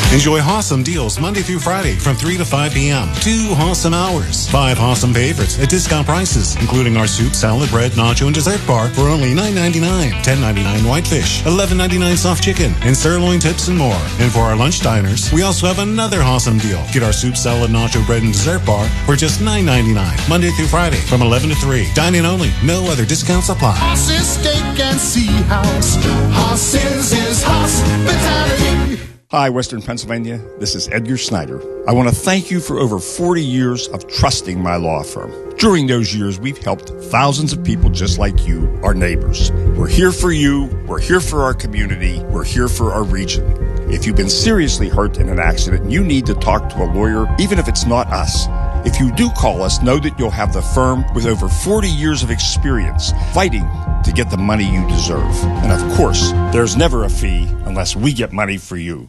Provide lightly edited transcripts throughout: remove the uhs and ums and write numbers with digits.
Enjoy awesome deals Monday through Friday from 3 to 5 p.m. 2 awesome hours. 5 awesome favorites at discount prices, including our soup, salad, bread, nacho, and dessert bar for only $9.99. $10.99 whitefish, $11.99 soft chicken, and sirloin tips and more. And for our lunch diners, we also have another awesome deal. Get our soup, salad, nacho, bread, and dessert bar for just $9.99. Monday through Friday from 11 to 3. Dine-in only. No other discounts apply. Hoss's Steak and Sea House. Hoss's is hospitality. Hi, Western Pennsylvania. This is Edgar Snyder. I want to thank you for over 40 years of trusting my law firm. During those years, we've helped thousands of people just like you, our neighbors. We're here for you. We're here for our community. We're here for our region. If you've been seriously hurt in an accident and you need to talk to a lawyer, even if it's not us, if you do call us, know that you'll have the firm with over 40 years of experience fighting to get the money you deserve. And of course, there's never a fee unless we get money for you.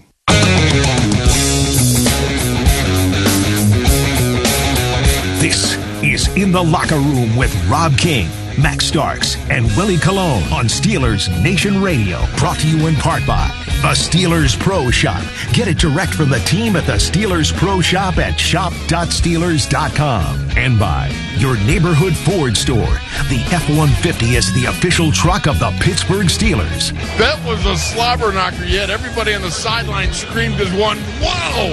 This is In the Locker Room with Rob King, Max Starks, and Willie Colon on Steelers Nation Radio. Brought to you in part by the Steelers Pro Shop. Get it direct from the team at the Steelers Pro Shop at shop.steelers.com. And by your neighborhood Ford store. The F-150 is the official truck of the Pittsburgh Steelers. That was a slobber knocker, yet everybody on the sideline screamed as one, whoa!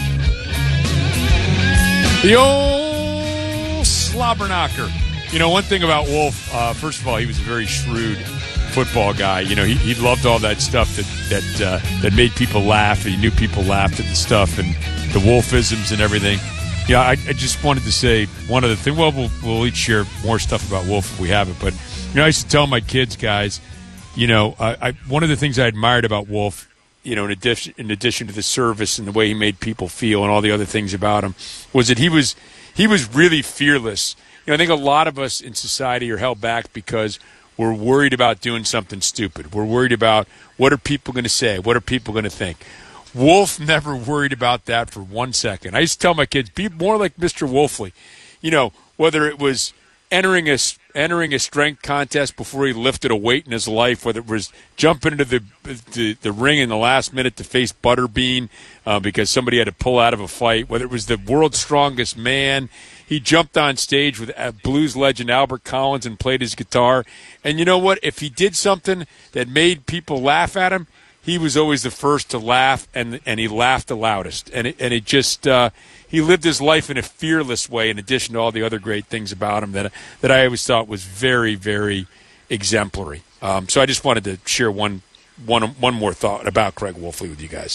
The old slobber knocker. You know, one thing about Wolf, first of all, he was a very shrewd football guy. You know, he loved all that stuff that made people laugh. He knew people laughed at the stuff and the Wolfisms and everything. Yeah, I just wanted to say one other thing. Well, we'll each share more stuff about Wolf if we have it. But, you know, I used to tell my kids, guys, you know, one of the things I admired about Wolf, you know, in addition to the service and the way he made people feel and all the other things about him, was that he was really fearless. You know, I think a lot of us in society are held back because we're worried about doing something stupid. We're worried about what are people going to say? What are people going to think? Wolf never worried about that for 1 second. I used to tell my kids, be more like Mr. Wolfley. You know, whether it was entering a strength contest before he lifted a weight in his life, whether it was jumping into the ring in the last minute to face Butterbean because somebody had to pull out of a fight, whether it was the world's strongest man. He jumped on stage with blues legend Albert Collins and played his guitar. And you know what? If he did something that made people laugh at him, he was always the first to laugh, and he laughed the loudest. And it just he lived his life in a fearless way. In addition to all the other great things about him that I always thought was very, very exemplary. So I just wanted to share one more thought about Craig Wolfley with you guys.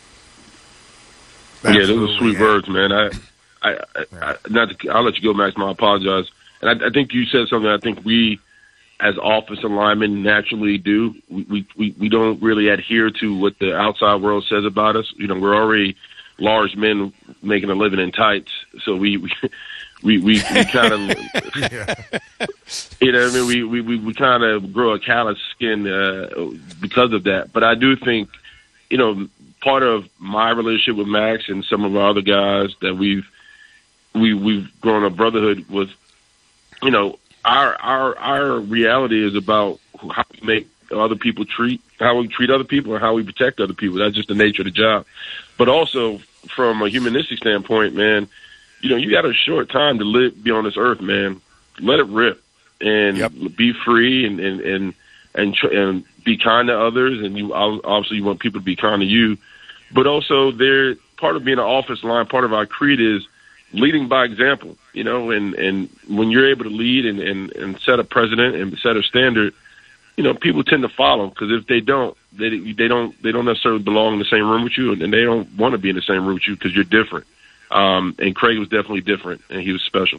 Yeah, those are sweet words, man. I'll let you go, Max. I apologize. And I think you said something I think we, as offensive linemen, naturally do. We don't really adhere to what the outside world says about us. You know, we're already large men making a living in tights, so we kind of, you know, I mean, we kind of grow a callous skin because of that. But I do think, you know, part of my relationship with Max and some of our other guys that we've grown a brotherhood with, you know, our reality is about how we make other people how we treat other people and how we protect other people. That's just the nature of the job. But also from a humanistic standpoint, man, you know, you got a short time to be on this earth, man. Let it rip and be free and be kind to others. And you obviously you want people to be kind to you, but also part of being an office line, part of our creed is leading by example, you know, and when you're able to lead and set a precedent and set a standard, you know, people tend to follow, because if they don't, they don't necessarily belong in the same room with you, and they don't want to be in the same room with you because you're different. And Craig was definitely different, and he was special.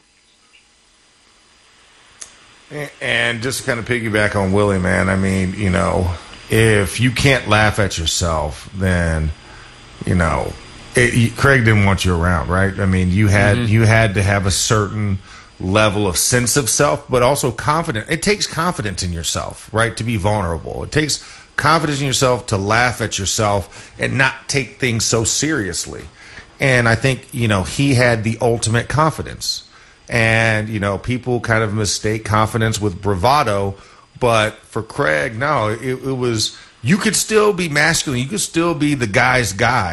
And just to kind of piggyback on Willie, man, I mean, you know, if you can't laugh at yourself, then, you know, Craig didn't want you around, right? I mean, you had to have a certain level of sense of self, but also confidence. It takes confidence in yourself, right, to be vulnerable. It takes confidence in yourself to laugh at yourself and not take things so seriously. And I think, you know, he had the ultimate confidence. And, you know, people kind of mistake confidence with bravado, but for Craig, no, it was, you could still be masculine. You could still be the guy's guy.